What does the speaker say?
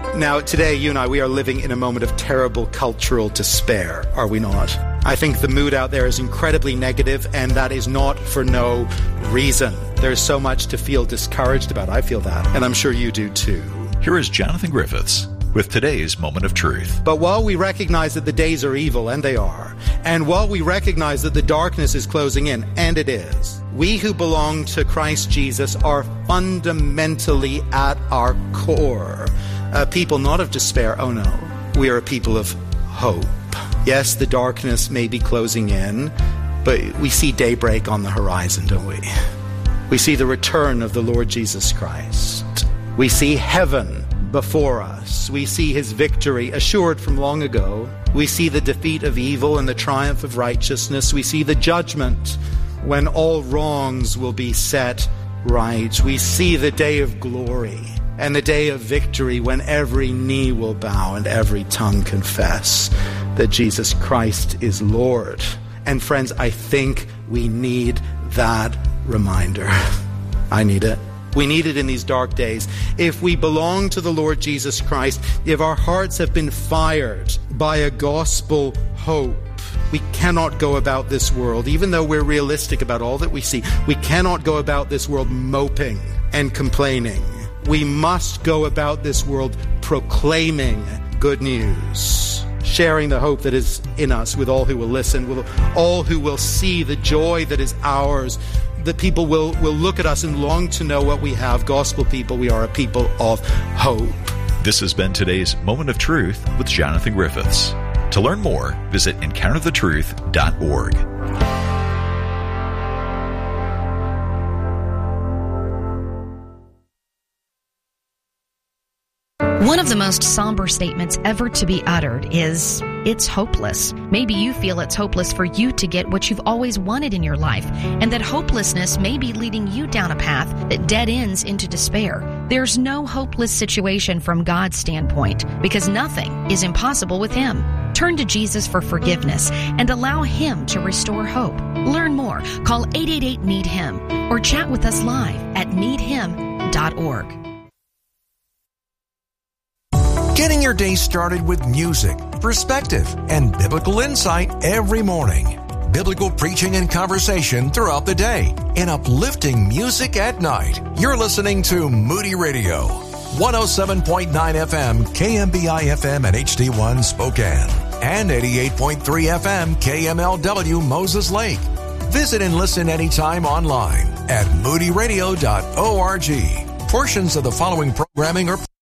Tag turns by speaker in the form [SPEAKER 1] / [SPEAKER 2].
[SPEAKER 1] Now, today, you and I, we are living in a moment of terrible cultural despair, are we not? I think the mood out there is incredibly negative, and that is not for no reason. There's so much to feel discouraged about. I feel that, and I'm sure you do too.
[SPEAKER 2] Here is Jonathan Griffiths with today's Moment of Truth.
[SPEAKER 1] But while we recognize that the days are evil, and they are, and while we recognize that the darkness is closing in, and it is, we who belong to Christ Jesus are fundamentally at our core a people not of despair, oh no. We are a people of hope. Yes, the darkness may be closing in, but we see daybreak on the horizon, don't we? We see the return of the Lord Jesus Christ. We see heaven before us. We see his victory assured from long ago. We see the defeat of evil and the triumph of righteousness. We see the judgment when all wrongs will be set right. We see the day of glory and the day of victory when every knee will bow and every tongue confess that Jesus Christ is Lord. And friends, I think we need that reminder. I need it. We need it in these dark days. If we belong to the Lord Jesus Christ, if our hearts have been fired by a gospel hope, we cannot go about this world, even though we're realistic about all that we see, we cannot go about this world moping and complaining. We must go about this world proclaiming good news, sharing the hope that is in us with all who will listen, with all who will see the joy that is ours. That people will look at us and long to know what we have. Gospel people, we are a people of hope.
[SPEAKER 2] This has been today's Moment of Truth with Jonathan Griffiths. To learn more, visit encounterthetruth.org.
[SPEAKER 3] One of the most somber statements ever to be uttered is, it's hopeless. Maybe you feel it's hopeless for you to get what you've always wanted in your life, and that hopelessness may be leading you down a path that dead ends into despair. There's no hopeless situation from God's standpoint, because nothing is impossible with Him. Turn to Jesus for forgiveness and allow Him to restore hope. Learn more. Call 888-NEED-HIM or chat with us live at needhim.org.
[SPEAKER 4] Getting your day started with music, perspective, and biblical insight every morning. Biblical preaching and conversation throughout the day. And uplifting music at night. You're listening to Moody Radio. 107.9 FM, KMBI FM at HD1 Spokane. And 88.3 FM, KMLW Moses Lake. Visit and listen anytime online at moodyradio.org. Portions of the following programming are